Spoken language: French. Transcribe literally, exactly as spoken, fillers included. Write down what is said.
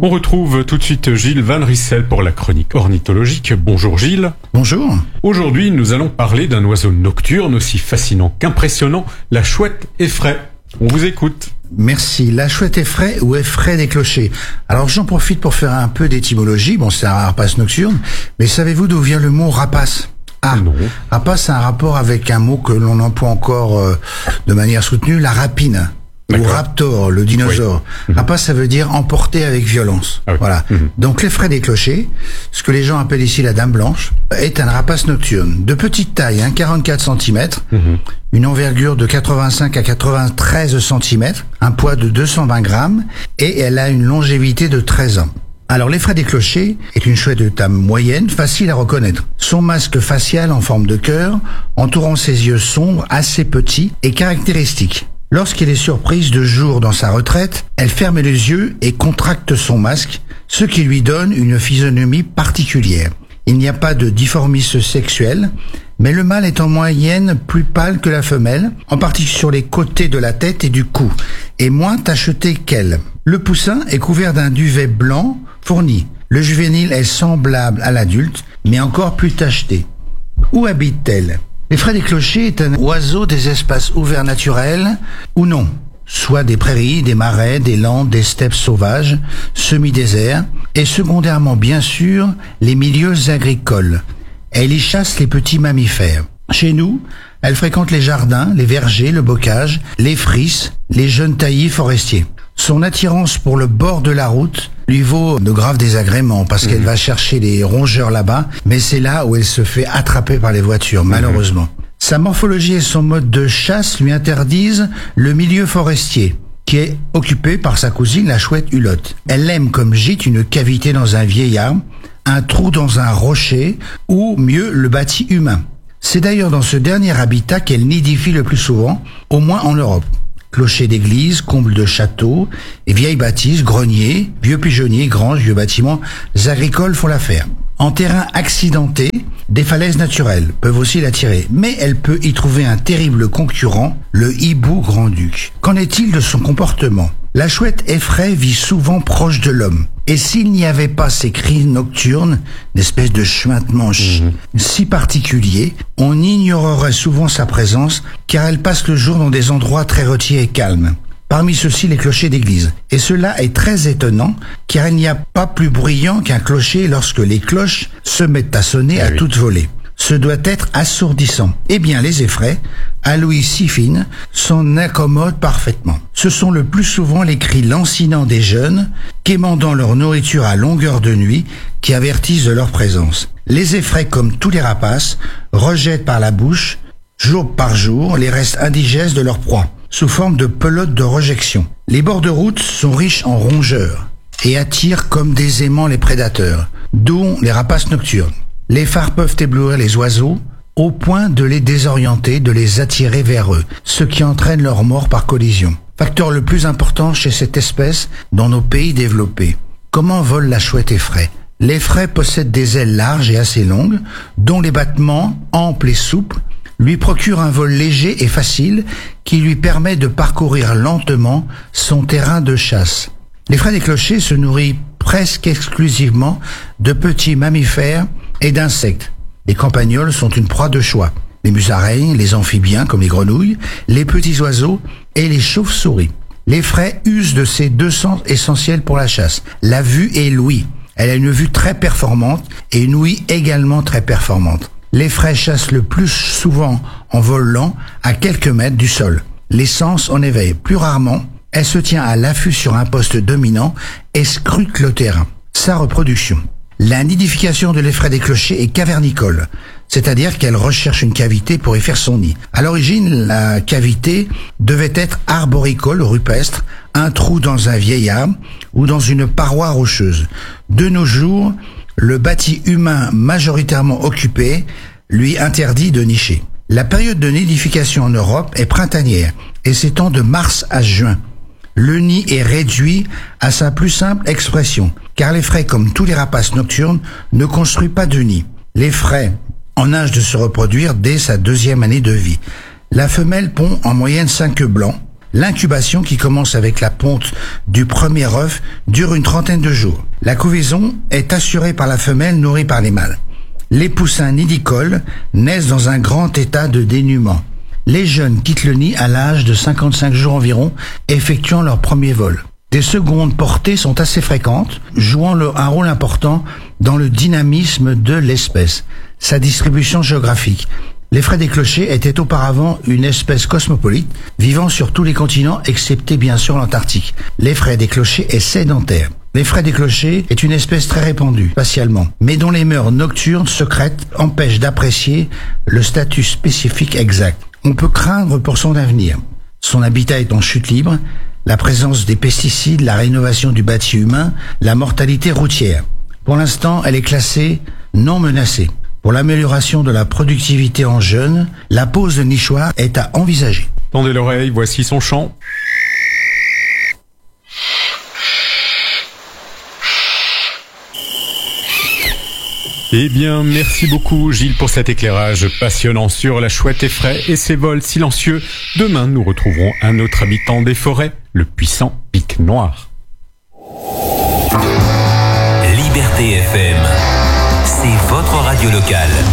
On retrouve tout de suite Gilles Van Rissel pour la chronique ornithologique. Bonjour Gilles. Bonjour. Aujourd'hui, nous allons parler d'un oiseau nocturne aussi fascinant qu'impressionnant, la chouette effraie. On vous écoute. Merci. La chouette effraie ou effraie des clochers. Alors j'en profite pour faire un peu d'étymologie. Bon, c'est un rapace nocturne, mais savez-vous d'où vient le mot rapace ? Ah, non. Rapace a un rapport avec un mot que l'on emploie encore euh, de manière soutenue, la rapine. Ou raptor, le dinosaure. Oui. Rapace, ça veut dire emporter avec violence. Ah oui. Voilà. Mm-hmm. Donc l'effraie des clochers, ce que les gens appellent ici la dame blanche, est un rapace nocturne. De petite taille, hein, quarante-quatre centimètres, mm-hmm. une envergure de quatre-vingt-cinq à quatre-vingt-treize centimètres, un poids de deux cent vingt grammes, et elle a une longévité de treize ans. Alors l'effraie des clochers est une chouette de taille moyenne, facile à reconnaître. Son masque facial en forme de cœur, entourant ses yeux sombres, assez petits, est caractéristique. Lorsqu'elle est surprise de jour dans sa retraite, elle ferme les yeux et contracte son masque, ce qui lui donne une physionomie particulière. Il n'y a pas de difformisme sexuel, mais le mâle est en moyenne plus pâle que la femelle, en particulier sur les côtés de la tête et du cou, et moins tacheté qu'elle. Le poussin est couvert d'un duvet blanc fourni. Le juvénile est semblable à l'adulte, mais encore plus tacheté. Où habite-t-elle ? L'effraie des clochers est un oiseau des espaces ouverts naturels ou non, soit des prairies, des marais, des landes, des steppes sauvages, semi-déserts, et secondairement bien sûr les milieux agricoles. Elle y chasse les petits mammifères. Chez nous, elle fréquente les jardins, les vergers, le bocage, les frisses, les jeunes taillis forestiers. Son attirance pour le bord de la route lui vaut de graves désagréments parce mmh. qu'elle va chercher les rongeurs là-bas, mais c'est là où elle se fait attraper par les voitures, malheureusement. Mmh. Sa morphologie et son mode de chasse lui interdisent le milieu forestier, qui est occupé par sa cousine, la chouette hulotte. Elle aime comme gîte une cavité dans un vieil arbre, un trou dans un rocher, ou mieux le bâti humain. C'est d'ailleurs dans ce dernier habitat qu'elle nidifie le plus souvent, au moins en Europe. Clocher d'église, comble de château, et vieilles bâtisses, greniers, vieux pigeonniers, granges, vieux bâtiments agricoles font l'affaire. En terrain accidenté, des falaises naturelles peuvent aussi l'attirer, mais elle peut y trouver un terrible concurrent, le hibou grand-duc. Qu'en est-il de son comportement ? La chouette effraie vit souvent proche de l'homme. Et s'il n'y avait pas ces cris nocturnes, d'espèces de chuintements mmh. si particuliers, on ignorerait souvent sa présence, car elle passe le jour dans des endroits très retirés et calmes. Parmi ceux-ci, les clochers d'église. Et cela est très étonnant, car il n'y a pas plus bruyant qu'un clocher lorsque les cloches se mettent à sonner ah à oui. toute volée. Ce doit être assourdissant. Eh bien, les effraies, à l'ouïe si fine, s'en accommodent parfaitement. Ce sont le plus souvent les cris lancinants des jeunes, quémandant leur nourriture à longueur de nuit, qui avertissent de leur présence. Les effraies, comme tous les rapaces, rejettent par la bouche, jour par jour, les restes indigestes de leur proie, sous forme de pelotes de rejection. Les bords de route sont riches en rongeurs et attirent comme des aimants les prédateurs, d'où les rapaces nocturnes. Les phares peuvent éblouir les oiseaux au point de les désorienter, de les attirer vers eux, ce qui entraîne leur mort par collision. Facteur le plus important chez cette espèce dans nos pays développés. Comment vole la chouette effraie ? L'effraie possède des ailes larges et assez longues, dont les battements, amples et souples, lui procurent un vol léger et facile qui lui permet de parcourir lentement son terrain de chasse. L'effraie des clochers se nourrit presque exclusivement de petits mammifères et d'insectes. Les campagnols sont une proie de choix. Les musaraignes, les amphibiens comme les grenouilles, les petits oiseaux et les chauves-souris. L'effraie use de ses deux sens essentiels pour la chasse, la vue et l'ouïe. Elle a une vue très performante et une ouïe également très performante. L'effraie chasse le plus souvent en vol lent à quelques mètres du sol. Les sens en éveil. Plus rarement, elle se tient à l'affût sur un poste dominant et scrute le terrain. Sa reproduction. La nidification de l'effraie des clochers est cavernicole, c'est-à-dire qu'elle recherche une cavité pour y faire son nid. À l'origine, la cavité devait être arboricole, rupestre, un trou dans un vieil arbre ou dans une paroi rocheuse. De nos jours, le bâti humain majoritairement occupé lui interdit de nicher. La période de nidification en Europe est printanière et s'étend de mars à juin. Le nid est réduit à sa plus simple expression, car l'effraie, comme tous les rapaces nocturnes, ne construit pas de nid. L'effraie, en âge de se reproduire dès sa deuxième année de vie. La femelle pond en moyenne cinq œufs blancs, L'incubation, qui commence avec la ponte du premier œuf, dure une trentaine de jours. La couvaison est assurée par la femelle nourrie par les mâles. Les poussins nidicoles naissent dans un grand état de dénuement. Les jeunes quittent le nid à l'âge de cinquante-cinq jours environ, effectuant leur premier vol. Des secondes portées sont assez fréquentes, jouant un rôle important dans le dynamisme de l'espèce, sa distribution géographique. L'effraie des clochers était auparavant une espèce cosmopolite, vivant sur tous les continents, excepté bien sûr l'Antarctique. L'effraie des clochers est sédentaire. L'effraie des clochers est une espèce très répandue, spatialement, mais dont les mœurs nocturnes secrètes empêchent d'apprécier le statut spécifique exact. On peut craindre pour son avenir. Son habitat est en chute libre, la présence des pesticides, la rénovation du bâti humain, la mortalité routière. Pour l'instant, elle est classée non menacée. Pour l'amélioration de la productivité en jeunes, la pose de nichoirs est à envisager. Tendez l'oreille, voici son chant. Eh bien, merci beaucoup Gilles pour cet éclairage passionnant sur la chouette effraie et ses vols silencieux. Demain, nous retrouverons un autre habitant des forêts, le puissant pic noir. Liberté F M, c'est votre radio locale.